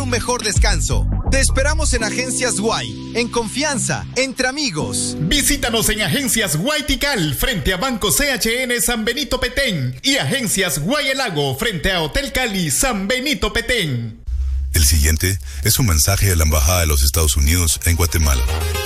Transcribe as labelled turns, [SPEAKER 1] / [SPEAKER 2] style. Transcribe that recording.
[SPEAKER 1] un mejor descanso. Te esperamos en Agencias Guay, en confianza, entre amigos.
[SPEAKER 2] Visítanos en Agencias Guay Tikal, frente a Banco CHN San Benito Petén, y Agencias Guay El Lago, frente a Hotel Cali San Benito Petén.
[SPEAKER 3] El siguiente es un mensaje de la Embajada de los Estados Unidos en Guatemala.